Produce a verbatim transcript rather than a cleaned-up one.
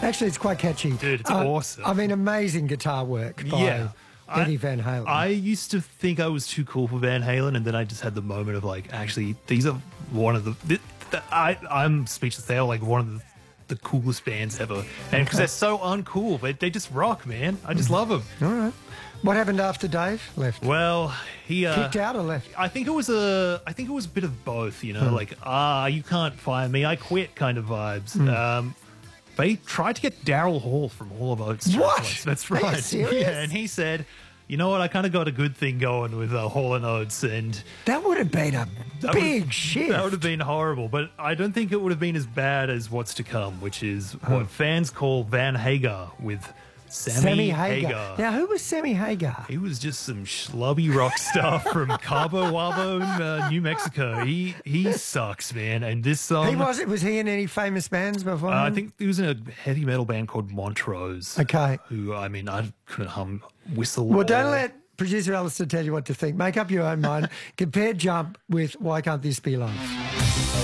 Actually, it's quite catchy. Dude, it's Uh, awesome. I mean, amazing guitar work by Yeah. Eddie I- Van Halen. I used to think I was too cool for Van Halen, and then I just had the moment of like, actually, these are one of the. th- th- I I'm speechless. They are like one of the, the coolest bands ever, and because they're so uncool, but they just rock, man. I just love them. All right. What happened after Dave left? Well, he uh, Kicked out or left? I think it was a. I think it was a bit of both. You know, like ah, you can't fire me. I quit, kind of vibes. Um, they tried to get Daryl Hall from Hall of Oates. to What? replace- That's Are you right. serious? Yeah, and he said, "You know what? I kind of got a good thing going with uh, Hall and Oates, and That would have been a that big would, shift. That would have been horrible, but I don't think it would have been as bad as what's to come, which is what fans call Van Hagar with Sammy, Sammy Hagar. Hagar. Now, who was Sammy Hagar? He was just some schlubby rock star from Cabo Wabo, uh, New Mexico. He he sucks, man. And this song, He was Was he in any famous bands before? uh, I him? think he was in a heavy metal band called Montrose. Okay. Who I mean, I couldn't hum whistle. Well, or- don't let producer Alistair tell you what to think. Make up your own mind. Compare Jump with Why Can't This Be Love?